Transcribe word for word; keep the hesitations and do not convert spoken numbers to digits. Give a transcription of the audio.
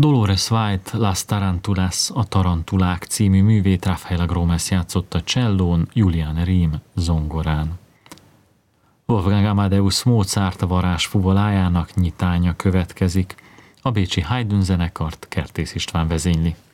Dolores White Las Tarantulas, a Tarantulák című művét Rafaela Gómez játszotta csellón, Julian Riem zongorán. Wolfgang Amadeus Mozart varázsfuvolájának nyitánya következik. A bécsi Haydn zenekart Kertész István vezényli.